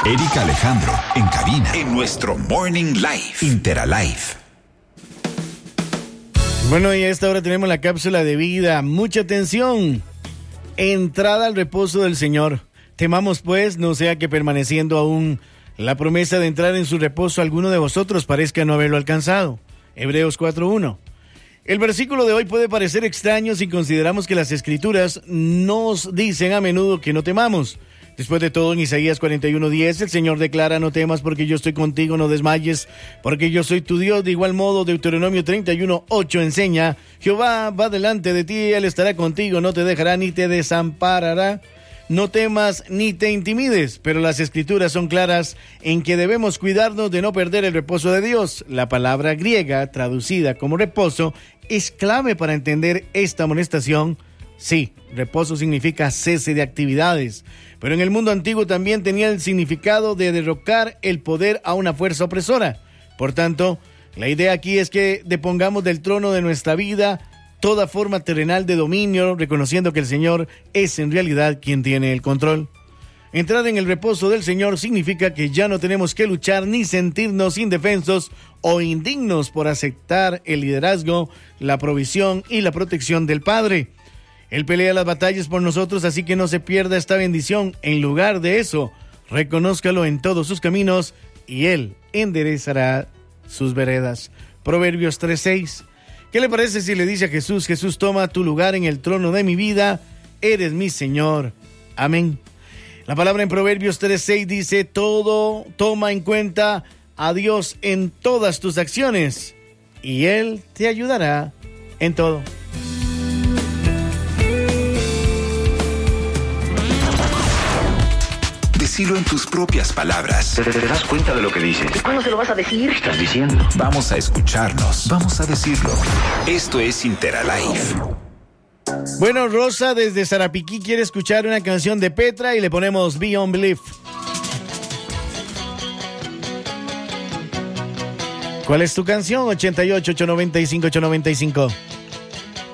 Erika Alejandro, en cabina, en nuestro Morning Live, Interalife. Bueno, y a esta hora tenemos la cápsula de vida. Mucha atención. Entrada al reposo del Señor. Temamos pues, no sea que permaneciendo aún la promesa de entrar en su reposo, alguno de vosotros parezca no haberlo alcanzado. Hebreos 4:1. El versículo de hoy puede parecer extraño si consideramos que las Escrituras nos dicen a menudo que no temamos. Después de todo, en Isaías 41:10, el Señor declara: no temas porque yo estoy contigo, no desmayes porque yo soy tu Dios. De igual modo, Deuteronomio 31:8 enseña: Jehová va delante de ti, Él estará contigo, no te dejará ni te desamparará. No temas ni te intimides. Pero las Escrituras son claras en que debemos cuidarnos de no perder el reposo de Dios. La palabra griega, traducida como reposo, es clave para entender esta amonestación. Sí, reposo significa cese de actividades, pero en el mundo antiguo también tenía el significado de derrocar el poder a una fuerza opresora. Por tanto, la idea aquí es que depongamos del trono de nuestra vida toda forma terrenal de dominio, reconociendo que el Señor es en realidad quien tiene el control. Entrar en el reposo del Señor significa que ya no tenemos que luchar ni sentirnos indefensos o indignos por aceptar el liderazgo, la provisión y la protección del Padre. Él pelea las batallas por nosotros, así que no se pierda esta bendición. En lugar de eso, reconózcalo en todos sus caminos y Él enderezará sus veredas. Proverbios 3:6. ¿Qué le parece si le dice a Jesús: Jesús, toma tu lugar en el trono de mi vida, eres mi Señor? Amén. La palabra en Proverbios 3:6 dice: todo toma en cuenta a Dios en todas tus acciones y Él te ayudará en todo. Decilo en tus propias palabras. ¿Te das cuenta de lo que dices? ¿Cuándo se lo vas a decir? ¿Qué estás diciendo? Vamos a escucharnos. Vamos a decirlo. Esto es Interalife. Bueno, Rosa desde Sarapiquí quiere escuchar una canción de Petra y le ponemos Beyond Belief. ¿Cuál es tu canción? 88-895-895.